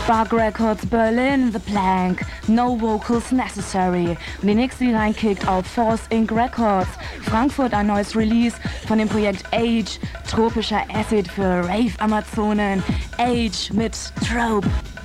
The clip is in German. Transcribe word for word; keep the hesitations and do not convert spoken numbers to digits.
Bug Records Berlin, The Plank, No Vocals Necessary. Und die nächste, die reinkickt auf Force Incorporated Records. Frankfurt, ein neues Release von dem Projekt Age, tropischer Acid für Rave-Amazonen. Age mit Trope.